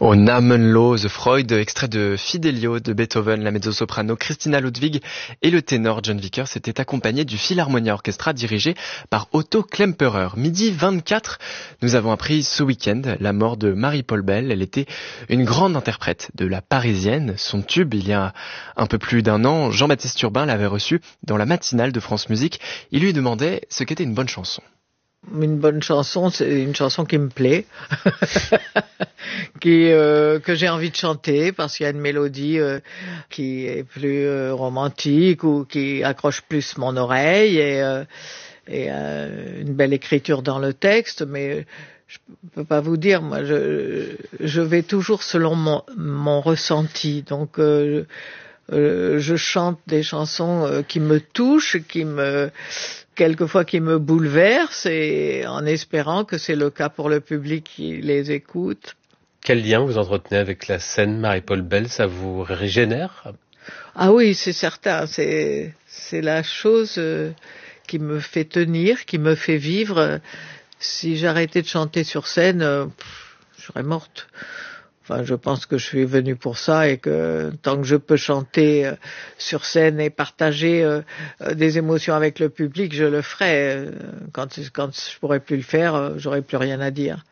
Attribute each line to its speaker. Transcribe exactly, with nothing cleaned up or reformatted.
Speaker 1: Au Namenlose Freud, extrait de Fidelio de Beethoven, la mezzo-soprano Christina Ludwig et le ténor John Vickers étaient accompagnés du Philharmonia Orchestra dirigé par Otto Klemperer. Midi vingt-quatre, nous avons appris ce week-end la mort de Marie-Paul Bell. Elle était une grande interprète de la Parisienne. Son tube, il y a un peu plus d'un an, Jean-Baptiste Urbain l'avait reçu dans la matinale de France Musique. Il lui demandait ce qu'était une bonne chanson.
Speaker 2: Une bonne chanson, c'est une chanson qui me plaît, qui euh, que j'ai envie de chanter parce qu'il y a une mélodie euh, qui est plus euh, romantique ou qui accroche plus mon oreille et, euh, et euh, une belle écriture dans le texte. Mais je peux pas vous dire, moi, je je vais toujours selon mon mon ressenti. Donc euh, euh, je chante des chansons euh, qui me touchent, qui me quelquefois qui me bouleverse et en espérant que c'est le cas pour le public qui les écoute.
Speaker 3: Quel lien vous entretenez avec la scène, Marie-Paul Bell? Ça vous régénère?
Speaker 2: Ah oui, c'est certain. C'est, c'est la chose euh, qui me fait tenir, qui me fait vivre. Si j'arrêtais de chanter sur scène, euh, pff, je serais morte. Enfin, je pense que je suis venue pour ça et que tant que je peux chanter euh, sur scène et partager euh, euh, des émotions avec le public, je le ferai. Euh, quand, quand je pourrais plus le faire, euh, j'aurais plus rien à dire.